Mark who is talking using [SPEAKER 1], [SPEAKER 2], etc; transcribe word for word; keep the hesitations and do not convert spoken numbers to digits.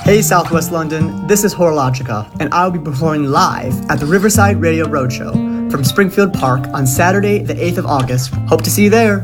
[SPEAKER 1] Hey Southwest London, this is Horologica, and I'll be performing live at the Riverside Radio Roadshow from Springfield Park on Saturday, the eighth of August. Hope to see you there.